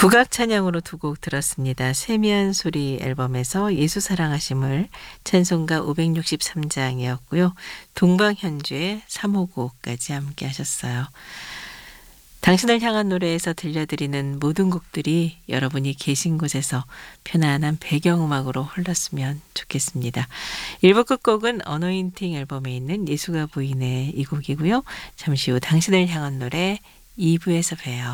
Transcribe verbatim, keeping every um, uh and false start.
국악 찬양으로 두 곡 들었습니다. 세미한 소리 앨범에서 예수 사랑하심을 찬송가 오백육십삼 장이었고요. 동방현주의 삼오구오까지 함께 하셨어요. 당신을 향한 노래에서 들려드리는 모든 곡들이 여러분이 계신 곳에서 편안한 배경음악으로 흘렀으면 좋겠습니다. 일 부 끝곡은 어노인팅 앨범에 있는 예수가 보이네 이 곡이고요. 잠시 후 당신을 향한 노래 이 부에서 봬요.